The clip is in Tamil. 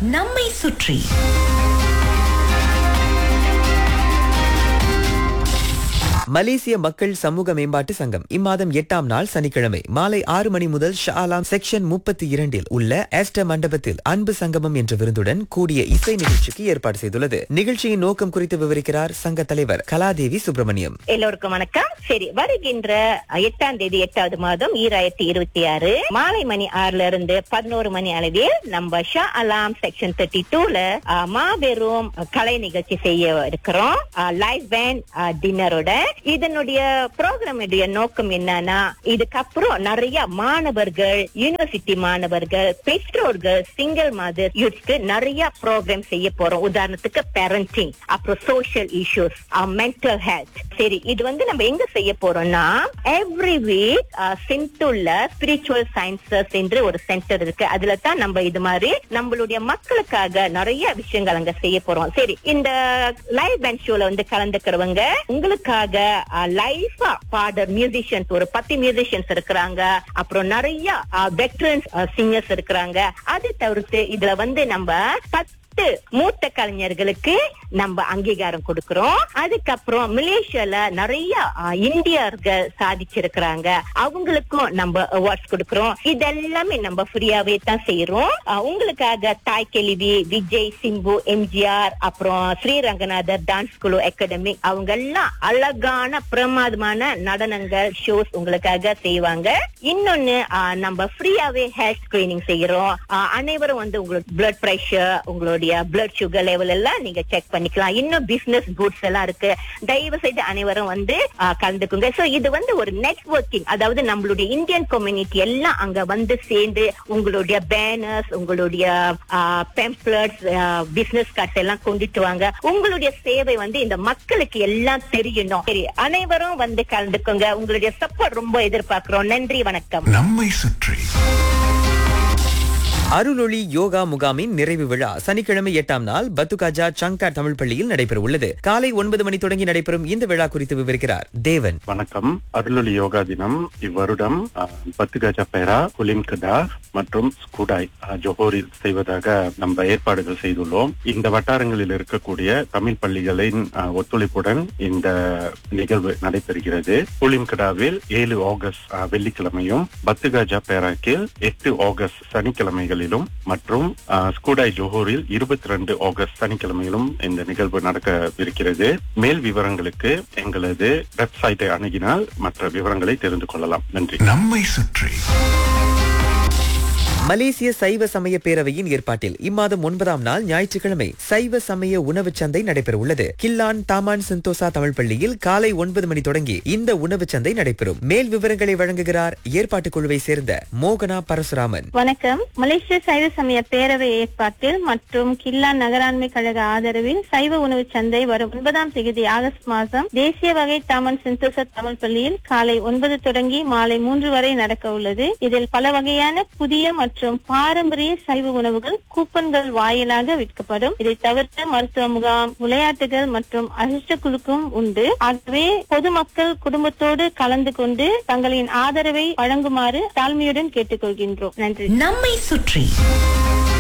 நம்மை சுற்றி. மலேசிய மக்கள் சமூக மேம்பாட்டு சங்கம் இம்மாதம் 8ஆம் நாள் சனிக்கிழமை மாலை 6 மணி முதல் ஷா ஆலம் செக்ஷன் 32 உள்ள ஆஸ்டர் மண்டபத்தில் அன்பு சங்கமம் என்ற விருந்துடன் கூடிய இசை நிகழ்ச்சிக்கு ஏற்பாடு செய்துள்ளது. நிகழ்ச்சியின் நோக்கம் குறித்து விவரிக்கிறார் சங்க தலைவர் கலாதேவி சுப்பிரமணியம். எல்லோருக்கும் வணக்கம். சரி, வருகின்ற 8ஆம் தேதி 8வது மாதம் 2026 மாலை மணி 6ல இருந்து 11 மணி அளவில் நம்ம ஷா அலாம் செக்ஷன் 32ல மாபெரும் கலை நிகழ்ச்சி செய்ய இருக்கிறோம். Live pant டின்னரோட. இதனுடைய ப்ரோக்ராமுடைய நோக்கம் என்னன்னா, இதுக்கப்புறம் நிறைய மாணவர்கள், யூனிவர்சிட்டி மாணவர்கள், பெற்றோர்கள், சிங்கிள் மதர் யூத்ஸ்க்கு நிறைய ப்ரோக்ராம் செய்ய போறோம். உதாரணத்துக்கு பேரண்டிங், அப்புறம் சோஷியல் இஷ்யூஸ், மென்டல் ஹெல்த். சரி, இது நம்ம எங்க செய்ய போறோம்னா, எவ்ரி வீக் சிந்துள்ள ஸ்பிரிச்சுவல் சயின்சஸ் என்று ஒரு சென்டர் இருக்கு. அதுல தான் நம்ம இது மாதிரி நம்மளுடைய மக்களுக்காக நிறைய விஷயங்கள் அங்க செய்ய போறோம். சரி, இந்த லைவ் பேண்ட் ஷோல கலந்துக்கிறவங்க உங்களுக்காக லைஃபா பாடுற மியூசிஷியன்ஸ் ஒரு 10 மியூசிஷியன்ஸ் இருக்கிறாங்க. அப்புறம் நிறைய வெட்டரன்ஸ் சிங்கர்ஸ் இருக்கிறாங்க. அது தவிர்த்து இதுல நம்ம 10 மூத்த கலைஞர்களுக்கு நம்ம அங்கீகாரம் கொடுக்கிறோம். அதுக்கப்புறம் மலேசியால நிறைய இந்தியர்கள் சாதிச்சிருக்கிறாங்க, அவங்களுக்கும் நம்ம அவார்ட்ஸ் கொடுக்கிறோம். இதெல்லாமே நம்ம ஃப்ரீயாவே தான் செய்யறோம். உங்களுக்காக தாய் கேள்வி, விஜய், சிம்பு, எம்ஜிஆர், அப்புறம் ஸ்ரீரங்கநாதர் டான்ஸ் குழு அகாடமி, அவங்க எல்லாம் அழகான பிரமாதமான நடனங்கள், ஷோஸ் உங்களுக்காக செய்வாங்க. இன்னொன்னு, நம்ம ஃப்ரீயாவே ஹெல்த் ஸ்கிரீனிங் செய்யறோம். அனைவரும் உங்களோட பிளட் பிரஷர், உங்களோட பிளட் சுகர் லெவல் எல்லாம் நீங்க செக் பண்ணிக்கலாம். இன்னும் பிசினஸ் குட்ஸ் எல்லாம் இருக்கு. தயவு செய்து அனைவரும் கலந்துக்குங்க. சோ இது ஒரு நெட்வொர்க்கிங், அதாவது நம்மளுடைய இந்தியன் கம்யூனிட்டி எல்லாம் அங்க சேர்ந்து உங்களுடைய பேனர்ஸ், உங்களுடைய பெம்ப்ளெட்ஸ், பிசினஸ் கார்ட்ஸ் எல்லாம் கொண்டுட்டு வாங்க. உங்களுடைய சேவை இந்த மக்களுக்கு எல்லாம் தெரியணும். சரி, அனைவரும் கலந்துக்குங்க. உங்களுடைய சப்போர்ட் ரொம்ப எதிர்பார்க்கிறோம். நன்றி, வணக்கம். நம்மை சுற்றி அருளொளி யோகா முகாமின் நிறைவு விழா சனிக்கிழமை 8ஆம் நாள் பத்துகாஜா சங்கார் தமிழ் பள்ளியில் நடைபெற உள்ளது. காலை 9 மணி தொடங்கி நடைபெறும் இந்த விழா குறித்து விவரிக்கிறார் தேவன். வணக்கம். அருளொளி யோகா தினம் இவ்வருடம் பத்துகாஜா பேரா, குலிம் கடா மற்றும் ஸ்கூடாய் ஜோஹோரில் செய்வதாக நம்ம ஏற்பாடுகள் செய்துள்ளோம். இந்த வட்டாரங்களில் இருக்கக்கூடிய தமிழ் பள்ளிகளின் ஒத்துழைப்புடன் இந்த நிகழ்வு நடைபெறுகிறது. குலிம் கடாவில் 7 ஆகஸ்ட் வெள்ளிக்கிழமையும், பத்துகாஜா பேராக்கில் 8 ஆகஸ்ட் சனிக்கிழமைகள் மற்றும் ஸ்கூடாய் ஜோஹோரில் 22 ஆகஸ்ட் சனிக்கிழமையிலும் இந்த நிகழ்வு நடக்கவிருக்கிறது. மேல் விவரங்களுக்கு எங்களது வெப்சைட்டை அணுகினால் மற்ற விவரங்களை தெரிந்து கொள்ளலாம். நன்றி. நம்மை சுற்றி மலேசிய சைவ சமய பேரவையின் ஏற்பாட்டில் இம்மாதம் 9ஆம் நாள் ஞாயிற்றுக்கிழமை சைவ சமய உணவு சந்தை நடைபெற உள்ளது. கில்லான் தாமான் செந்தோசா தமிழ் பள்ளியில் காலை 9 மணி தொடங்கி இந்த உணவு சந்தை நடைபெறும். மேல் விவரங்களை வழங்குகிறார் ஏற்பாட்டு குழுவை சேர்ந்த மோகனா பரசுராமன். வணக்கம். மலேசிய சைவ சமய பேரவை ஏற்பாட்டில் மற்றும் கில்லான் நகராண்மை கழக ஆதரவில் சைவ உணவு சந்தை வரும் 9ஆம் தேதி ஆகஸ்ட் மாதம் தேசிய வகை தாமான் செந்தோசா தமிழ் பள்ளியில் காலை 9 தொடங்கி மாலை 3 வரை நடக்க உள்ளது. இதில் பல வகையான புதிய மற்றும் பாரம்பரிய சைவ உணவுகள் கூப்பன்கள் வாயிலாக விற்கப்படும். இதை தவிர்த்து மருத்துவ முகாம், விளையாட்டுகள் மற்றும் அதிர்ஷ்ட குழுக்கும் உண்டு. ஆகவே பொதுமக்கள் குடும்பத்தோடு கலந்து கொண்டு தங்களின் ஆதரவை வழங்குமாறு தாழ்மையுடன் கேட்டுக்கொள்கின்றோம். நன்றி. நம்மை சுற்றி